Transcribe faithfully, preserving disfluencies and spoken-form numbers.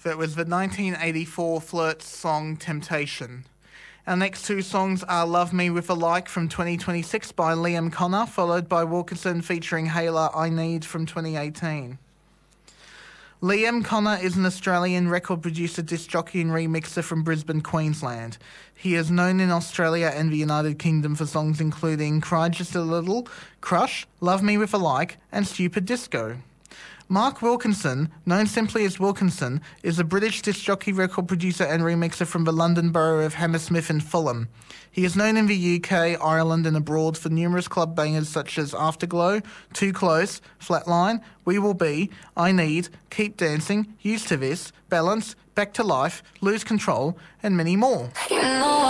That was the nineteen eighty-four Flirts song Temptation. Our next two songs are Love Me With a Like from twenty twenty-six by Liam Connor, followed by Wilkinson featuring Hayla I Need from twenty eighteen. Liam Connor is an Australian record producer, disc jockey and remixer from Brisbane, Queensland. He is known in Australia and the United Kingdom for songs including Cry Just a Little, Crush, Love Me With a Like and Stupid Disco. Mark Wilkinson, known simply as Wilkinson, is a British disc jockey, record producer and remixer from the London borough of Hammersmith and Fulham. He is known in the U K, Ireland and abroad for numerous club bangers such as Afterglow, Too Close, Flatline, We Will Be, I Need, Keep Dancing, Used to This, Balance, Back to Life, Lose Control and many more. You know